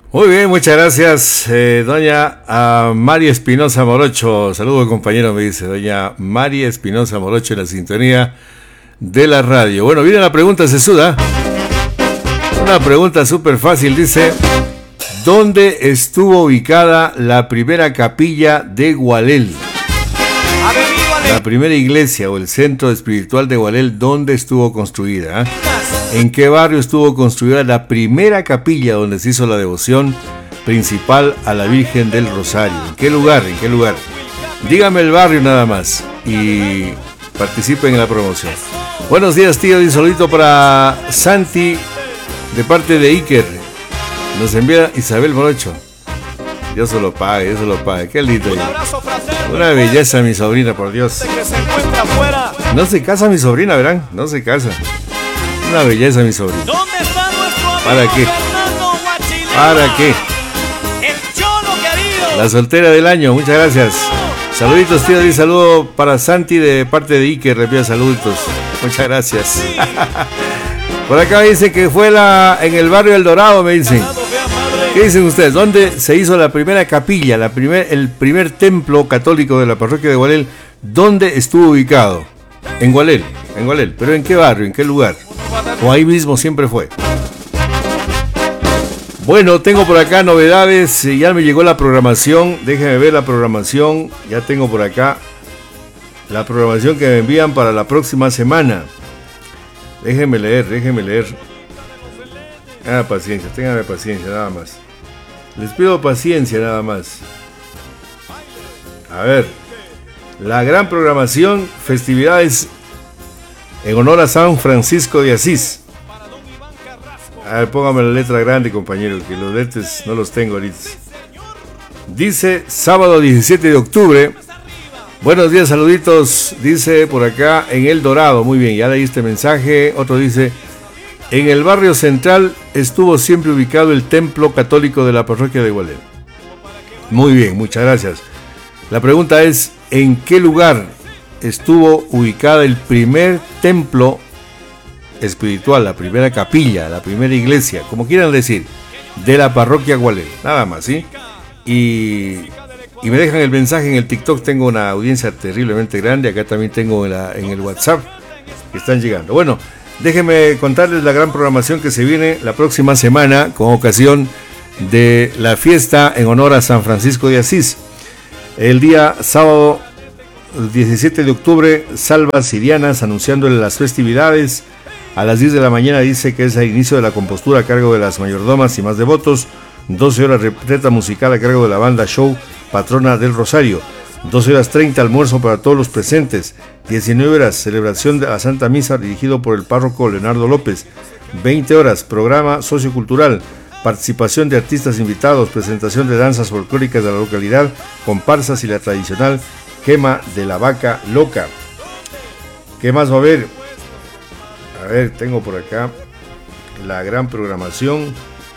Muy bien, muchas gracias, doña María Espinosa Morocho. Saludos, compañero, me dice doña María Espinosa Morocho en la sintonía de la radio. Bueno, viene la pregunta sesuda. Una pregunta súper fácil, dice: ¿dónde estuvo ubicada la primera capilla de Gualel? La primera iglesia o el centro espiritual de Gualel, ¿dónde estuvo construida? ¿En qué barrio estuvo construida la primera capilla donde se hizo la devoción principal a la Virgen del Rosario? ¿En qué lugar? ¿En qué lugar? Dígame el barrio nada más y participen en la promoción. Buenos días, tío, y un saludito para Santi de parte de Iker. Nos envía Isabel Morocho. Dios se lo pague, Dios se lo pague. Qué lindo. Una belleza mi sobrina, por Dios. No se casa mi sobrina, verán. No se casa. Una belleza mi sobrina. ¿Para qué? ¿Para qué? La soltera del año, muchas gracias. Saluditos, tío, y saludo para Santi de parte de Iker. Repita saluditos. Muchas gracias. Por acá dice que fue en el barrio El Dorado, me dicen. ¿Qué dicen ustedes? ¿Dónde se hizo la primera capilla, el primer templo católico de la parroquia de Gualel? ¿Dónde estuvo ubicado? En Gualel. ¿Pero en qué barrio? ¿En qué lugar? ¿O ahí mismo siempre fue? Bueno, tengo por acá novedades. Ya me llegó la programación. Déjenme ver la programación. Ya tengo por acá la programación que me envían para la próxima semana. Déjenme leer. Paciencia, ténganme paciencia, nada más. Les pido paciencia, nada más. A ver, la gran programación, festividades en honor a San Francisco de Asís. A ver, póngame la letra grande, compañero, que los letras no los tengo ahorita. Dice sábado 17 de octubre. Buenos días, saluditos. Dice por acá en El Dorado. Muy bien, ya leí este mensaje. Otro dice: en el barrio central estuvo siempre ubicado el templo católico de la parroquia de Gualel. Muy bien, muchas gracias. La pregunta es: ¿en qué lugar estuvo ubicada el primer templo espiritual, la primera capilla, la primera iglesia, como quieran decir, de la parroquia Gualel? Nada más, ¿sí? Y me dejan el mensaje en el TikTok. Tengo una audiencia terriblemente grande. Acá también tengo en el WhatsApp que están llegando. Bueno, déjenme contarles la gran programación que se viene la próxima semana con ocasión de la fiesta en honor a San Francisco de Asís. El día sábado 17 de octubre, salvas sirianas anunciándole las festividades. A las 10 de la mañana dice que es el inicio de la compostura a cargo de las mayordomas y más devotos. 12 horas retreta musical a cargo de la banda Show Patrona del Rosario. 12 horas 30 almuerzo para todos los presentes. 19 horas celebración de la Santa Misa dirigido por el párroco Leonardo López. 20 horas programa sociocultural, participación de artistas invitados, presentación de danzas folclóricas de la localidad, comparsas y la tradicional quema de la vaca loca. ¿Qué más va a haber? A ver, tengo por acá la gran programación.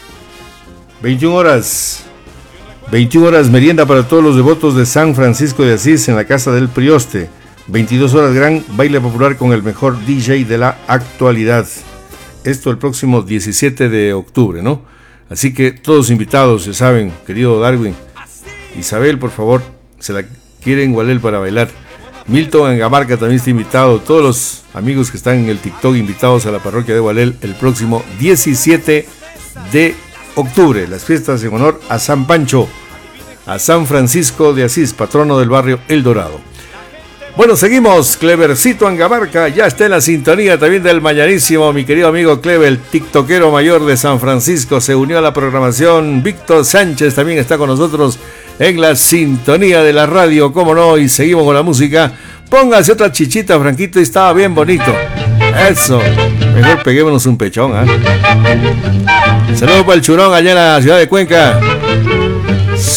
21 horas merienda para todos los devotos de San Francisco de Asís en la casa del Prioste. 22 horas gran baile popular con el mejor DJ de la actualidad. Esto el próximo 17 de octubre, ¿no? Así que todos invitados, ya saben, querido Darwin, Isabel, por favor, se la quieren Gualel para bailar. Milton Angamarca también está invitado. Todos los amigos que están en el TikTok invitados a la parroquia de Gualel el próximo 17 de octubre. Las fiestas en honor a San Pancho, a San Francisco de Asís, patrono del barrio El Dorado. Bueno, seguimos. Clevercito Angamarca ya está en la sintonía también del mañanísimo. Mi querido amigo Clever, el tiktokero mayor de San Francisco, se unió a la programación. Víctor Sánchez también está con nosotros en la sintonía de la radio, cómo no, y seguimos con la música. Póngase otra chichita, Franquito, y estaba bien bonito. Eso, mejor peguémonos un pechón, ¿eh? Saludos para el Churón allá en la ciudad de Cuenca.